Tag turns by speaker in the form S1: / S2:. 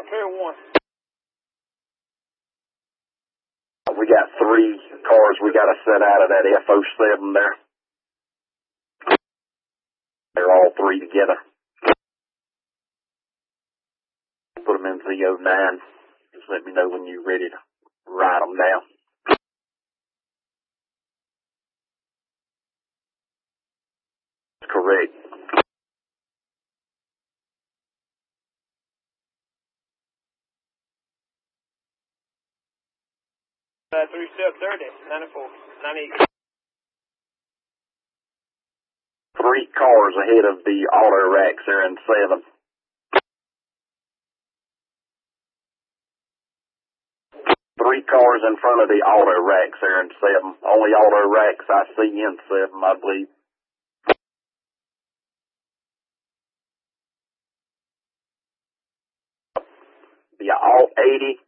S1: Pier 1.
S2: We got 3 cars we got to set out of that FO7 there. They're all 3 together. Put them in Z09. Just let me know when you're ready to write them down. Correct.
S1: 3730, 94, 98.
S2: 3 cars ahead of the auto racks there in 7. 3 cars in front of the auto racks there in 7. Only auto racks I see in 7, I believe. The alt 80